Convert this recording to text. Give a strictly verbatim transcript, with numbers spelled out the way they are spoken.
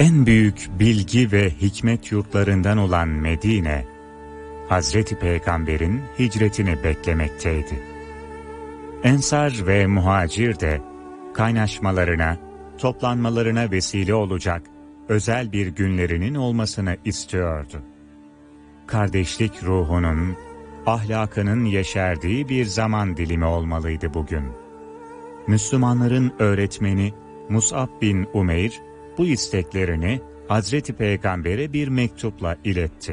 En büyük bilgi ve hikmet yurtlarından olan Medine, Hazreti Peygamber'in hicretini beklemekteydi. Ensar ve muhacir de kaynaşmalarına, toplanmalarına vesile olacak özel bir günlerinin olmasını istiyordu. Kardeşlik ruhunun, ahlakının yeşerdiği bir zaman dilimi olmalıydı bugün. Müslümanların öğretmeni Mus'ab bin Umeyr bu isteklerini Hazreti Peygamber'e bir mektupla iletti.